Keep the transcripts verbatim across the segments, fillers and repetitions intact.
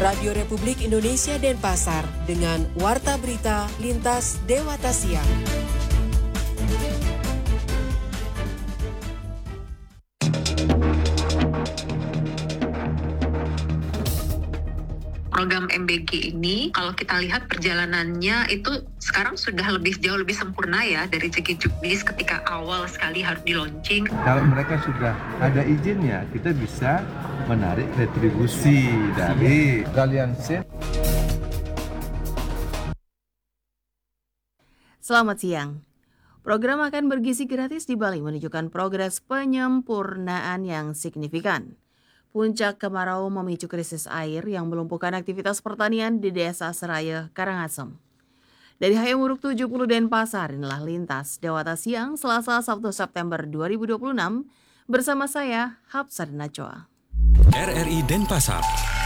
Radio Republik Indonesia Denpasar dengan Warta Berita Lintas Dewata Siang. Program M B G ini, kalau kita lihat perjalanannya itu sekarang sudah lebih jauh lebih sempurna ya dari segi juknis ketika awal sekali harus di-launching. Kalau mereka sudah ada izinnya, kita bisa menarik retribusi dari galian sen. Selamat siang. Program Makan Bergizi Gratis di Bali menunjukkan progres penyempurnaan yang signifikan. Puncak kemarau memicu krisis air yang melumpuhkan aktivitas pertanian di Desa Seraya, Karangasem. Dari Hayamuruk tujuh puluh Denpasar, inilah Lintas Dewata Siang Selasa Sabtu September dua ribu dua puluh enam bersama saya, Hapsar Nacoa. R R I Denpasar.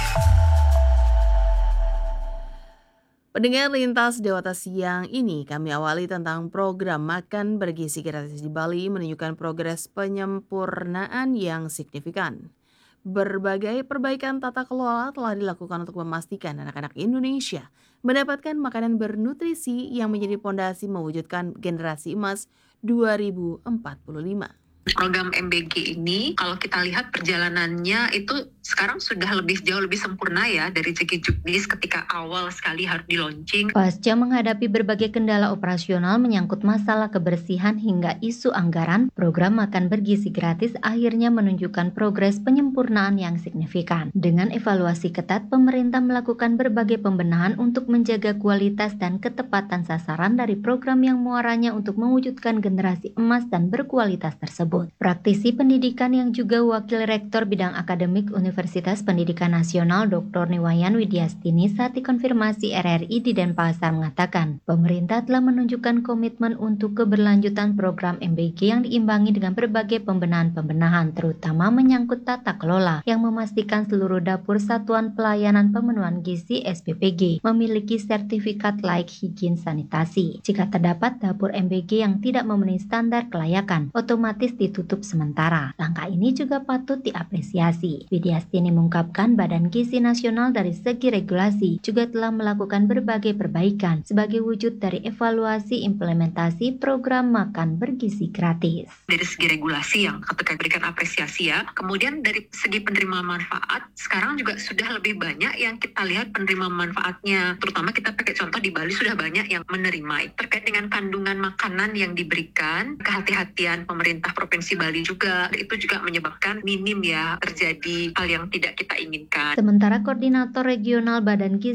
Pendengar Lintas Dewata Siang ini kami awali tentang program Makan Bergizi Gratis di Bali menunjukkan progres penyempurnaan yang signifikan. Berbagai perbaikan tata kelola telah dilakukan untuk memastikan anak-anak Indonesia mendapatkan makanan bernutrisi yang menjadi pondasi mewujudkan generasi emas dua ribu empat puluh lima. Program M B G ini, kalau kita lihat perjalanannya itu sekarang sudah lebih jauh lebih sempurna ya dari segi juknis ketika awal sekali harus di-launching. Pasca menghadapi berbagai kendala operasional menyangkut masalah kebersihan hingga isu anggaran, program Makan Bergizi Gratis akhirnya menunjukkan progres penyempurnaan yang signifikan. Dengan evaluasi ketat, pemerintah melakukan berbagai pembenahan untuk menjaga kualitas dan ketepatan sasaran dari program yang muaranya untuk mewujudkan generasi emas dan berkualitas tersebut. Praktisi pendidikan yang juga Wakil Rektor Bidang Akademik Universitas Pendidikan Nasional Doktor Niwayan Widiastini saat dikonfirmasi R R I di Denpasar mengatakan, pemerintah telah menunjukkan komitmen untuk keberlanjutan program M B G yang diimbangi dengan berbagai pembenahan-pembenahan, terutama menyangkut tata kelola yang memastikan seluruh dapur Satuan Pelayanan Pemenuhan Gizi S P P G memiliki sertifikat layak higien sanitasi. Jika terdapat dapur M B G yang tidak memenuhi standar kelayakan, otomatis ditutup sementara. Langkah ini juga patut diapresiasi. Widiastini mengungkapkan Badan Gizi Nasional dari segi regulasi juga telah melakukan berbagai perbaikan sebagai wujud dari evaluasi implementasi program Makan Bergizi Gratis. Dari segi regulasi yang ketika berikan apresiasi ya, kemudian dari segi penerima manfaat sekarang juga sudah lebih banyak yang kita lihat penerima manfaatnya, terutama kita pakai contoh di Bali sudah banyak yang menerima. Terkait dengan kandungan makanan yang diberikan, kehati-hatian pemerintah Provinsi Bali juga itu juga menyebabkan minim ya terjadi hal yang tidak kita inginkan. Sementara Koordinator Regional Badan Gizi